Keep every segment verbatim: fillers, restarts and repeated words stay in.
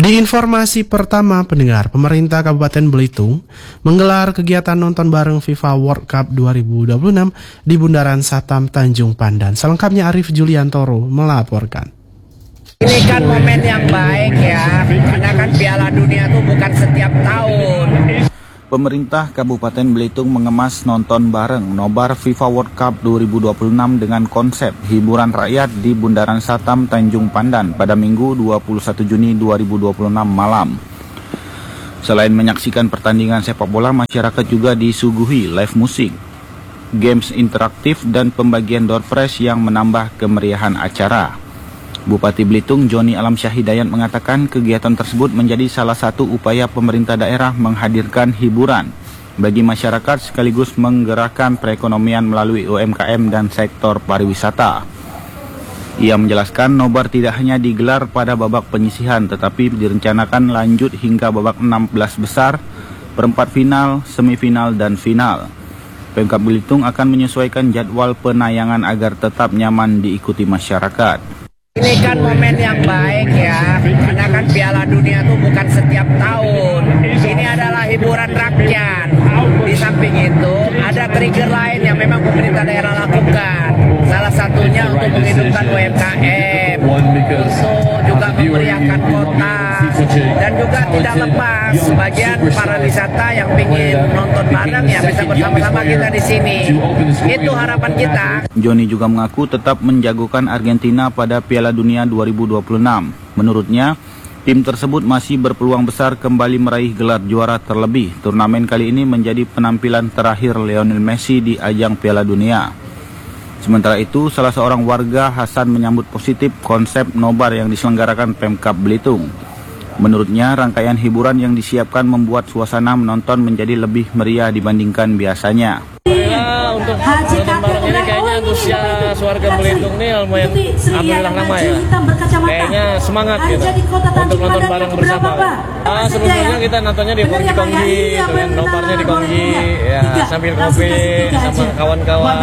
Di informasi pertama pendengar, pemerintah Kabupaten Belitung menggelar kegiatan nonton bareng FIFA World Cup dua ribu dua puluh enam di Bundaran Satam Tanjung Pandan. Selengkapnya Arif Juliantoro melaporkan. Ini kan momen yang baik ya, karena kan Piala Dunia itu bukan setiap tahun. Pemerintah Kabupaten Belitung mengemas nonton bareng nobar FIFA World Cup dua ribu dua puluh enam dengan konsep hiburan rakyat di Bundaran Satam Tanjung Pandan pada Minggu dua puluh satu Juni dua ribu dua puluh enam malam. Selain menyaksikan pertandingan sepak bola, masyarakat juga disuguhi live musik, games interaktif, dan pembagian door prize yang menambah kemeriahan acara. Bupati Belitung Joni Alamsyah Hidayat mengatakan kegiatan tersebut menjadi salah satu upaya pemerintah daerah menghadirkan hiburan bagi masyarakat sekaligus menggerakkan perekonomian melalui U M K M dan sektor pariwisata. Ia menjelaskan nobar tidak hanya digelar pada babak penyisihan tetapi direncanakan lanjut hingga babak enam belas besar, perempat final, semifinal, dan final. Pemkab Belitung akan menyesuaikan jadwal penayangan agar tetap nyaman diikuti masyarakat. Ini kan momen yang baik ya, karena kan Piala Dunia itu bukan setiap tahun. Ini adalah hiburan rakyat. Di samping itu ada trigger lain yang memang pemerintah daerah lakukan. Salah satunya untuk menghidupkan U M K M, untuk juga memeriahkan kota, dan juga tidak lepas sebagian para wisata yang ingin nonton bareng ya bisa bersama-sama kita di sini. Itu harapan kita. Joni juga mengaku tetap menjagokan Argentina pada Piala Dunia dua ribu dua puluh enam. Menurutnya, tim tersebut masih berpeluang besar kembali meraih gelar juara, terlebih turnamen kali ini menjadi penampilan terakhir Lionel Messi di ajang Piala Dunia. Sementara itu, salah seorang warga Hasan menyambut positif konsep nobar yang diselenggarakan Pemkab Belitung. Menurutnya, rangkaian hiburan yang disiapkan membuat suasana menonton menjadi lebih meriah dibandingkan biasanya. Untuk nonton bareng ini kayaknya antusias warga Belitung nih lumayan, alhamdulillah lama ya. Kayaknya semangat gitu untuk nonton bareng bersama. Ah, sebelumnya kita nontonnya di Kongji-Kongji, dengan nobarnya di Kongji, ya sambil ngopi sama kawan-kawan.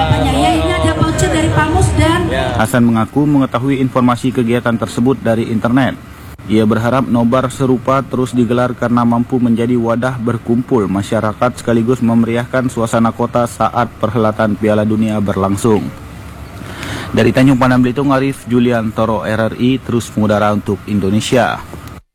Hasan mengaku mengetahui informasi kegiatan tersebut dari internet. Ia berharap nobar serupa terus digelar karena mampu menjadi wadah berkumpul masyarakat sekaligus memeriahkan suasana kota saat perhelatan Piala Dunia berlangsung. Dari Tanjung Pandan Belitung, Arif Juliantoro R R I terus mengudara untuk Indonesia.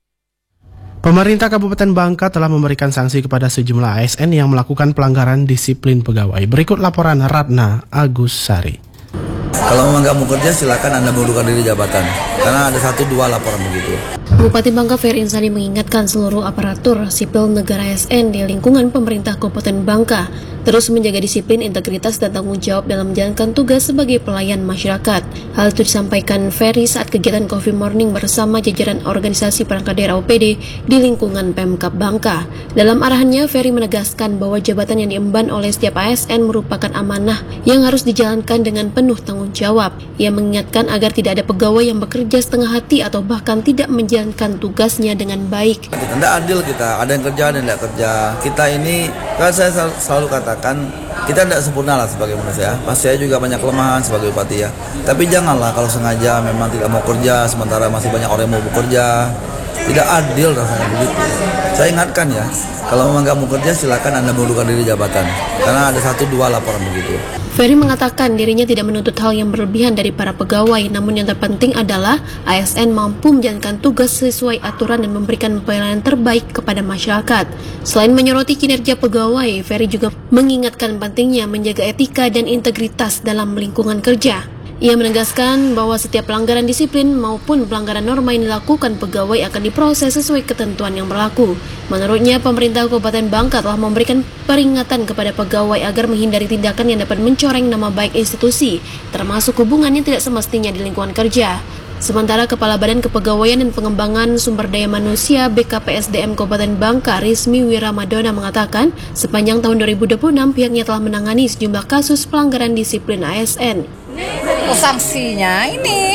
Pemerintah Kabupaten Bangka telah memberikan sanksi kepada sejumlah A S N yang melakukan pelanggaran disiplin pegawai. Berikut laporan Ratna Agus Sari. Kalau memang nggak mau kerja, silakan Anda mundurkan diri jabatan. Karena ada satu dua laporan begitu. Bupati Bangka Ferry Insani mengingatkan seluruh aparatur sipil negara A S N di lingkungan pemerintah Kabupaten Bangka terus menjaga disiplin, integritas, dan tanggung jawab dalam menjalankan tugas sebagai pelayan masyarakat. Hal itu disampaikan Ferry saat kegiatan Coffee Morning bersama jajaran organisasi perangkat daerah O P D di lingkungan Pemkab Bangka. Dalam arahannya, Ferry menegaskan bahwa jabatan yang diemban oleh setiap A S N merupakan amanah yang harus dijalankan dengan penuh tanggung jawab. Ia mengingatkan agar tidak ada pegawai yang bekerja setengah hati atau bahkan tidak menjalankan tugasnya dengan baik. Tidak adil kita, ada yang kerja, ada yang tidak kerja. Kita ini, kan saya selalu katakan, kita tidak sempurna lah sebagai manusia. Pasti saya juga banyak kelemahan sebagai bupati ya. Tapi janganlah kalau sengaja memang tidak mau kerja, sementara masih banyak orang yang mau bekerja. Tidak adil rasanya begitu. Saya ingatkan ya, kalau memang nggak mau kerja, silakan Anda mundurkan diri jabatan. Karena ada satu dua laporan begitu. Ferry mengatakan dirinya tidak menuntut hal yang berlebihan dari para pegawai, namun yang terpenting adalah A S N mampu menjalankan tugas sesuai aturan dan memberikan pelayanan terbaik kepada masyarakat. Selain menyoroti kinerja pegawai, Ferry juga mengingatkan pentingnya menjaga etika dan integritas dalam lingkungan kerja. Ia menegaskan bahwa setiap pelanggaran disiplin maupun pelanggaran norma yang dilakukan pegawai akan diproses sesuai ketentuan yang berlaku. Menurutnya, pemerintah Kabupaten Bangka telah memberikan peringatan kepada pegawai agar menghindari tindakan yang dapat mencoreng nama baik institusi, termasuk hubungan yang tidak semestinya di lingkungan kerja. Sementara Kepala Badan Kepegawaian dan Pengembangan Sumber Daya Manusia B K P S D M Kabupaten Bangka, Rizmi Wiramadona mengatakan, sepanjang tahun dua ribu dua puluh enam pihaknya telah menangani sejumlah kasus pelanggaran disiplin A S N. Sanksinya ini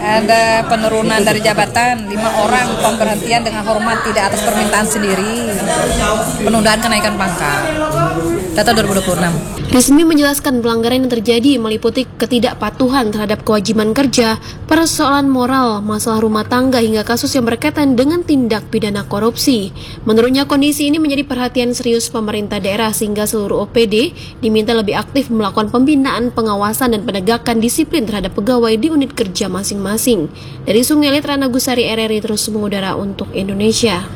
ada penurunan dari jabatan, lima orang pemberhentian dengan hormat tidak atas permintaan sendiri, penundaan kenaikan pangkat. Data dua ribu dua puluh enam. Rismi menjelaskan pelanggaran yang terjadi meliputi ketidakpatuhan terhadap kewajiban kerja, persoalan moral, masalah rumah tangga hingga kasus yang berkaitan dengan tindak pidana korupsi. Menurutnya kondisi ini menjadi perhatian serius pemerintah daerah sehingga seluruh O P D diminta lebih aktif melakukan pembinaan, pengawasan dan penegakan disiplin terhadap pegawai di unit kerja masing-masing. Dari Sungai Liat, Rana Gusari, R R I terus mengudara untuk Indonesia.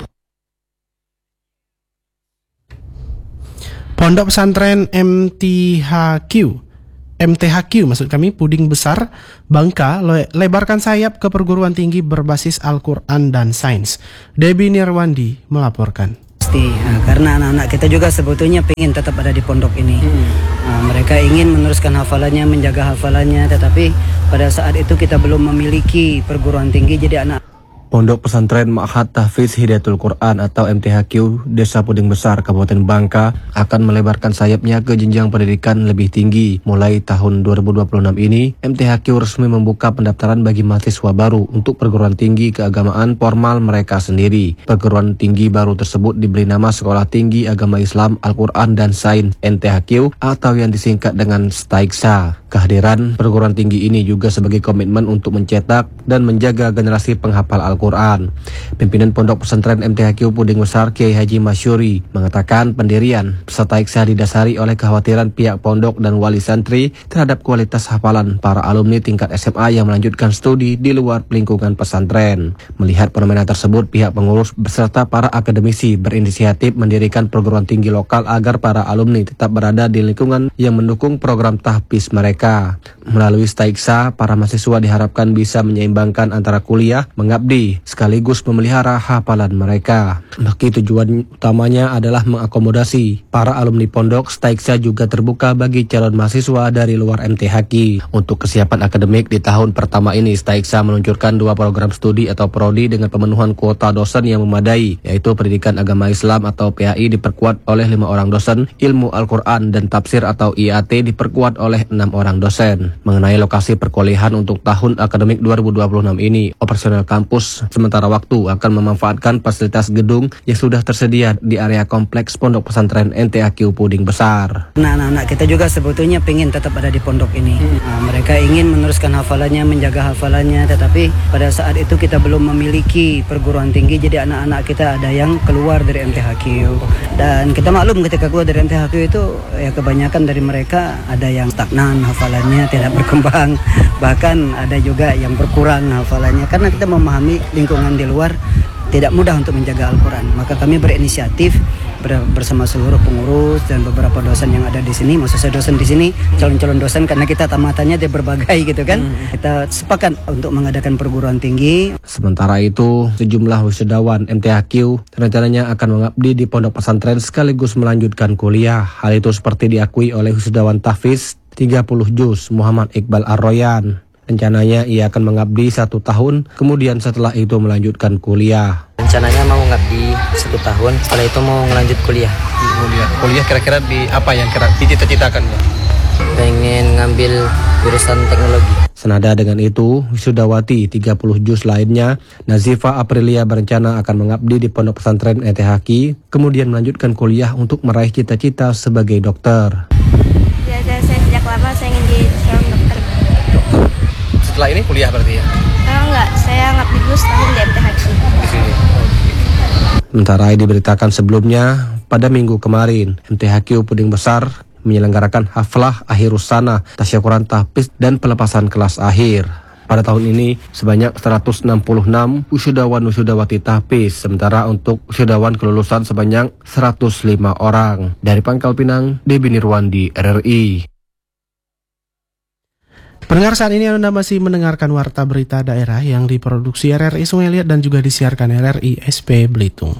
Pondok Pesantren M T H Q M T H Q maksud kami Puding Besar Bangka le- lebarkan sayap ke perguruan tinggi berbasis Al-Quran dan Sains. Debbie Nirwandi melaporkan. Pasti, nah, karena anak-anak kita juga sebetulnya ingin tetap ada di pondok ini. Hmm. Nah, mereka ingin meneruskan hafalannya, menjaga hafalannya, tetapi pada saat itu kita belum memiliki perguruan tinggi, jadi anak Pondok Pesantren Ma'had Tahfiz Hidayatul Quran atau M T H Q Desa Puding Besar, Kabupaten Bangka akan melebarkan sayapnya ke jenjang pendidikan lebih tinggi. Mulai tahun dua ribu dua puluh enam ini, M T H Q resmi membuka pendaftaran bagi mahasiswa baru untuk perguruan tinggi keagamaan formal mereka sendiri. Perguruan tinggi baru tersebut diberi nama Sekolah Tinggi Agama Islam Al-Quran dan Sains M T H Q atau yang disingkat dengan STAIKSA. Kehadiran perguruan tinggi ini juga sebagai komitmen untuk mencetak dan menjaga generasi penghafal Al-Quran. Pimpinan Pondok Pesantren M T H Q Puding Besar Kiai Haji Masyuri mengatakan pendirian STAIKSA didasari oleh kekhawatiran pihak pondok dan wali santri terhadap kualitas hafalan para alumni tingkat S M A yang melanjutkan studi di luar lingkungan pesantren. Melihat fenomena tersebut, pihak pengurus beserta para akademisi berinisiatif mendirikan perguruan tinggi lokal agar para alumni tetap berada di lingkungan yang mendukung program tahfiz mereka. Melalui STAIKSA, para mahasiswa diharapkan bisa menyeimbangkan antara kuliah, mengabdi, sekaligus memelihara hafalan mereka. Meski tujuan utamanya adalah mengakomodasi para alumni pondok, STAIKSA juga terbuka bagi calon mahasiswa dari luar M T H Q. Untuk kesiapan akademik di tahun pertama ini, STAIKSA meluncurkan dua program studi atau prodi dengan pemenuhan kuota dosen yang memadai, yaitu Pendidikan Agama Islam atau P A I diperkuat oleh lima orang dosen, Ilmu Al-Quran dan Tafsir atau I A T diperkuat oleh enam orang dosen. Mengenai lokasi perkuliahan untuk tahun akademik dua ribu dua puluh enam ini, operasional kampus sementara waktu akan memanfaatkan fasilitas gedung yang sudah tersedia di area kompleks Pondok Pesantren M T H Q Puding Besar. Nah, anak-anak kita juga sebetulnya ingin tetap ada di pondok ini. Nah, mereka ingin meneruskan hafalannya, menjaga hafalannya, tetapi pada saat itu kita belum memiliki perguruan tinggi, jadi anak-anak kita ada yang keluar dari M T H Q. Dan kita maklum ketika keluar dari M T H Q itu ya kebanyakan dari mereka ada yang stagnan hafalannya, tidak berkembang, bahkan ada juga yang berkurang hafalannya karena kita memahami lingkungan di luar tidak mudah untuk menjaga Al-Quran. Maka kami berinisiatif bersama seluruh pengurus dan beberapa dosen yang ada di sini, maksud saya dosen di sini, calon-calon dosen karena kita tamatannya di berbagai gitu kan. Hmm. Kita sepakat untuk mengadakan perguruan tinggi. Sementara itu, sejumlah wisudawan M T H Q rencananya akan mengabdi di pondok pesantren sekaligus melanjutkan kuliah. Hal itu seperti diakui oleh wisudawan tahfiz tiga puluh juz Muhammad Iqbal Ar-Royan. Rencananya ia akan mengabdi satu tahun, kemudian setelah itu melanjutkan kuliah. Rencananya mau ngabdi satu tahun, setelah itu mau melanjut kuliah. Kuliah, kuliah kira-kira di apa yang kira dicita-citakan? Pengen ngambil jurusan teknologi. Senada dengan itu, wisudawati tiga puluh juz lainnya, Nazifa Aprilia berencana akan mengabdi di pondok pesantren M T H Q, kemudian melanjutkan kuliah untuk meraih cita-cita sebagai dokter. Ya, saya sejak lama saya ingin jadi seorang dokter. Dokter. Setelah ini kuliah berarti ya? Oh, enggak, saya ngabdi dulu setahun di M T H Q. Di sini. Sementara diberitakan sebelumnya, pada minggu kemarin, M T H Q Puding Besar menyelenggarakan haflah akhirus sana, tasyakuran tahfiz dan pelepasan kelas akhir. Pada tahun ini sebanyak seratus enam puluh enam wisudawan wisudawati tahfiz, sementara untuk wisudawan kelulusan sebanyak seratus lima orang. Dari Pangkal Pinang, Debbie Nirwandi, R R I. Pendengar, saat ini Anda masih mendengarkan Warta Berita Daerah yang diproduksi R R I Sungai Liat dan juga disiarkan R R I S P Belitung.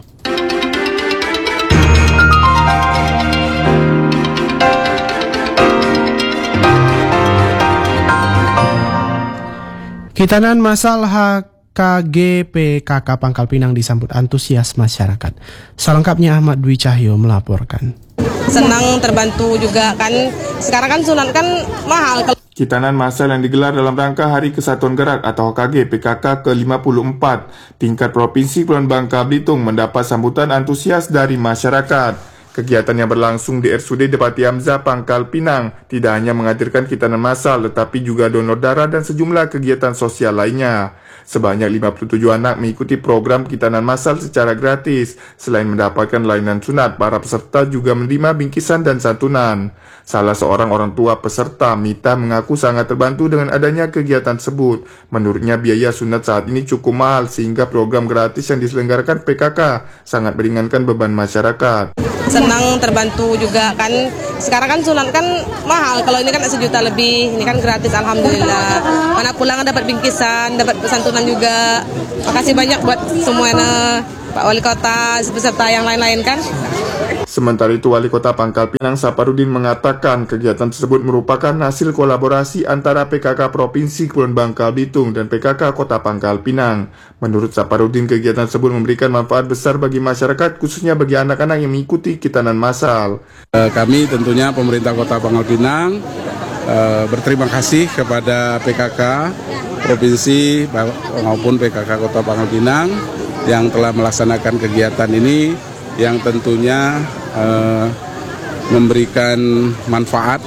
Khitanan masal H K G P K K Pangkal Pinang disambut antusias masyarakat. Selengkapnya Ahmad Dwi Cahyo melaporkan. Senang, terbantu juga kan. Sekarang kan sunat kan mahal. Kitanan massal yang digelar dalam rangka Hari Kesatuan Gerak atau H K G P K K ke lima puluh empat tingkat Provinsi Kepulauan Bangka Belitung mendapat sambutan antusias dari masyarakat. Kegiatan yang berlangsung di R S U D Depati Hamzah, Pangkal Pinang tidak hanya menghadirkan kitanan massal tetapi juga donor darah dan sejumlah kegiatan sosial lainnya. Sebanyak lima puluh tujuh anak mengikuti program kitanan massal secara gratis. Selain mendapatkan layanan sunat, para peserta juga menerima bingkisan dan santunan. Salah seorang orang tua peserta, Mita, mengaku sangat terbantu dengan adanya kegiatan tersebut. Menurutnya biaya sunat saat ini cukup mahal sehingga program gratis yang diselenggarakan P K K sangat meringankan beban masyarakat. Senang, terbantu juga kan. Sekarang kan sunat kan mahal, kalau ini kan sejuta lebih, ini kan gratis, alhamdulillah. Anak pulang dapat bingkisan, dapat santunan juga. Makasih banyak buat semuanya, Pak Wali Kota, peserta yang lain-lain kan. Sementara itu, Wali Kota Pangkal Pinang Saparudin mengatakan kegiatan tersebut merupakan hasil kolaborasi antara P K K Provinsi Kepulauan Bangka Belitung dan P K K Kota Pangkal Pinang. Menurut Saparudin, kegiatan tersebut memberikan manfaat besar bagi masyarakat, khususnya bagi anak-anak yang mengikuti kitanan massal. Kami tentunya pemerintah Kota Pangkal Pinang berterima kasih kepada P K K Provinsi maupun P K K Kota Pangkal Pinang yang telah melaksanakan kegiatan ini, yang tentunya eh, memberikan manfaat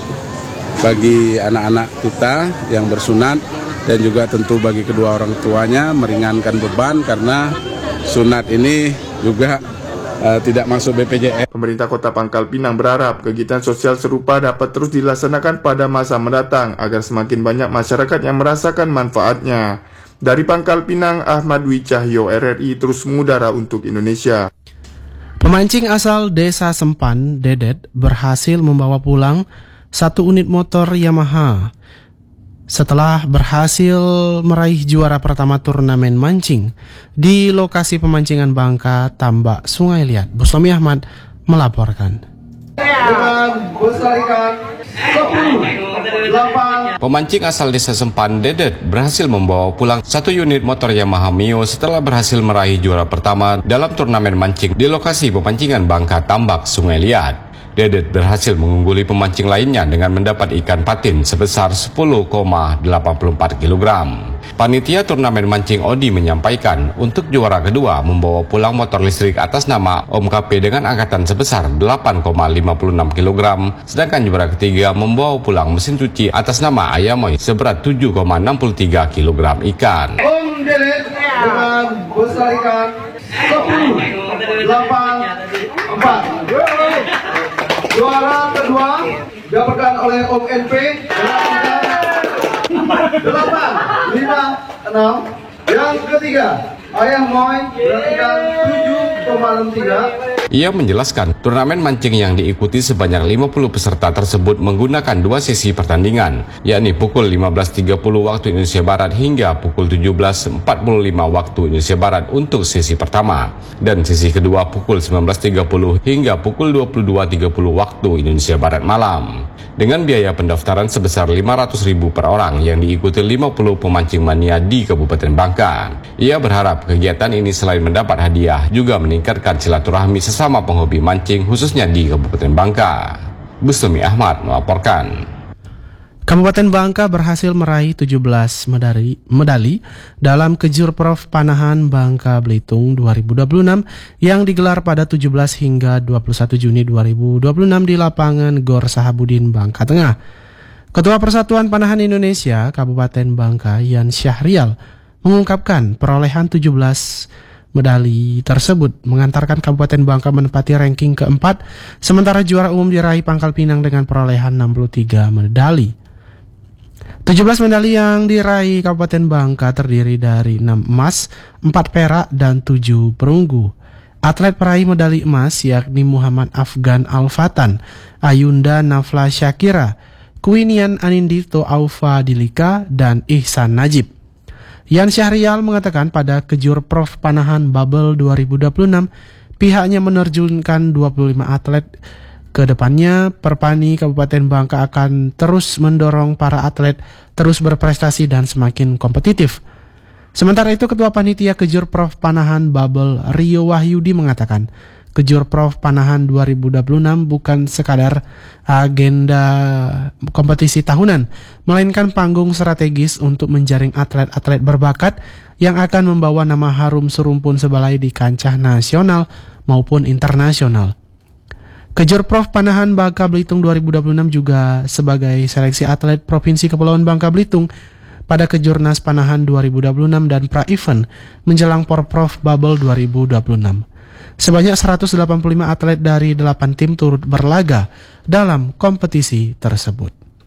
bagi anak-anak kita yang bersunat dan juga tentu bagi kedua orang tuanya, meringankan beban karena sunat ini juga eh, tidak masuk B P J S. Pemerintah Kota Pangkal Pinang berharap kegiatan sosial serupa dapat terus dilaksanakan pada masa mendatang agar semakin banyak masyarakat yang merasakan manfaatnya. Dari Pangkal Pinang, Ahmad Dwi Cahyo, R R I terus mengudara untuk Indonesia. Pemancing asal Desa Sempan, Dedet, berhasil membawa pulang satu unit motor Yamaha setelah berhasil meraih juara pertama turnamen mancing di lokasi pemancingan Bangka, Tambak, Sungai Liat. Buslami Ahmad melaporkan. Pemancing asal Desa Sempan, Dedet, berhasil membawa pulang satu unit motor Yamaha Mio setelah berhasil meraih juara pertama dalam turnamen mancing di lokasi pemancingan Bangka, Tambak, Sungai Liat. Dedet berhasil mengungguli pemancing lainnya dengan mendapat ikan patin sebesar sepuluh koma delapan empat kilogram. Panitia turnamen mancing Odi menyampaikan untuk juara kedua membawa pulang motor listrik atas nama Om K P dengan angkatan sebesar delapan koma lima enam kilogram, sedangkan juara ketiga membawa pulang mesin cuci atas nama Ayamoy seberat tujuh koma enam tiga kilogram ikan. Om Dedet dengan besar ikan sepuluh delapan empat. Juara kedua didapatkan oleh Om N P delapan lima enam. Yang ketiga Ayah Moy dengan tujuh koma enam tiga. Ia menjelaskan turnamen mancing yang diikuti sebanyak lima puluh peserta tersebut menggunakan dua sesi pertandingan, yakni pukul lima belas tiga puluh waktu Indonesia Barat hingga pukul tujuh belas empat puluh lima waktu Indonesia Barat untuk sesi pertama, dan sesi kedua pukul sembilan belas tiga puluh hingga pukul dua puluh dua tiga puluh waktu Indonesia Barat malam. Dengan biaya pendaftaran sebesar lima ratus ribu per orang yang diikuti lima puluh pemancing mania di Kabupaten Bangka. Ia berharap kegiatan ini selain mendapat hadiah juga meningkatkan silaturahmi sesama penghobi mancing khususnya di Kabupaten Bangka. Buslami Ahmad melaporkan. Kabupaten Bangka berhasil meraih tujuh belas medali, medali dalam Kejurprov Panahan Bangka Belitung dua ribu dua puluh enam yang digelar pada tujuh belas hingga dua puluh satu Juni dua ribu dua puluh enam di lapangan Gor Sahabudin, Bangka Tengah. Ketua Persatuan Panahan Indonesia Kabupaten Bangka, Yan Syahrial, mengungkapkan perolehan tujuh belas medali tersebut mengantarkan Kabupaten Bangka menempati ranking keempat, sementara juara umum diraih Pangkal Pinang dengan perolehan enam puluh tiga medali. tujuh belas medali yang diraih Kabupaten Bangka terdiri dari enam emas, empat perak, dan tujuh perunggu. Atlet peraih medali emas yakni Muhammad Afgan Al-Fatan, Ayunda Nafla Syakira, Kuinian Anindito Aufa Dilika, dan Ihsan Najib. Yan Syahrial mengatakan pada Kejurprov Panahan Babel dua ribu dua puluh enam pihaknya menerjunkan dua puluh lima atlet. Kedepannya, Perpani Kabupaten Bangka akan terus mendorong para atlet terus berprestasi dan semakin kompetitif. Sementara itu, Ketua Panitia Kejurprov Panahan Babel Rio Wahyudi mengatakan, Kejurprov Panahan dua ribu dua puluh enam bukan sekadar agenda kompetisi tahunan, melainkan panggung strategis untuk menjaring atlet-atlet berbakat yang akan membawa nama harum serumpun Sebalai di kancah nasional maupun internasional. Kejurprov Panahan Bangka Belitung dua ribu dua puluh enam juga sebagai seleksi atlet Provinsi Kepulauan Bangka Belitung pada Kejurnas Panahan dua ribu dua puluh enam dan pra-event menjelang Porprov Bubble dua ribu dua puluh enam. Sebanyak seratus delapan puluh lima atlet dari delapan tim turut berlaga dalam kompetisi tersebut.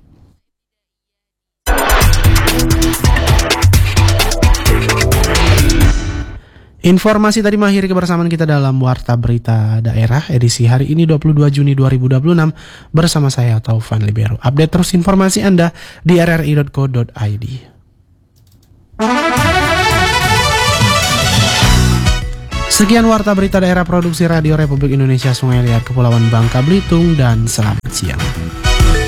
Informasi tadi mengakhiri kebersamaan kita dalam Warta Berita Daerah edisi hari ini dua puluh dua Juni dua ribu dua puluh enam bersama saya Taufan Libero. Update terus informasi Anda di r r i dot co dot i d. Sekian Warta Berita Daerah Produksi Radio Republik Indonesia Sungai Liat Kepulauan Bangka Belitung dan selamat siang.